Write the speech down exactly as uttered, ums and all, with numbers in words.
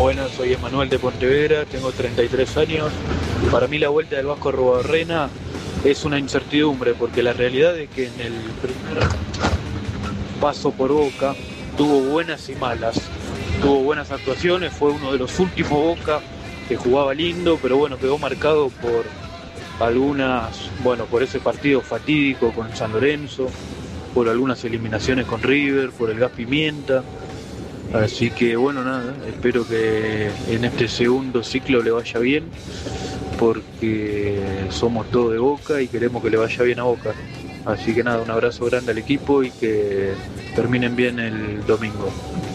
Buenas, soy Emanuel de Pontevedra, tengo treinta y tres años. Para mí la vuelta del Vasco Arruabarrena es una incertidumbre, porque la realidad es que en el primer paso por Boca tuvo buenas y malas. Tuvo buenas actuaciones, fue uno de los últimos Boca que jugaba lindo, pero bueno, quedó marcado por algunas, bueno, por ese partido fatídico con San Lorenzo, por algunas eliminaciones con River, por el gas pimienta. Así que bueno, nada, espero que en este segundo ciclo le vaya bien, porque somos todos de Boca y queremos que le vaya bien a Boca. Así que nada, un abrazo grande al equipo y que terminen bien el domingo.